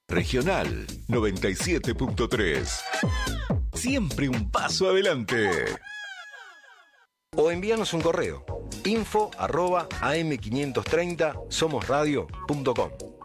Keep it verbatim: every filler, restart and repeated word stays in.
Regional noventa y siete punto tres. Siempre un paso adelante. O envíanos un correo, info arroba a m quinientos treinta somos radio punto com.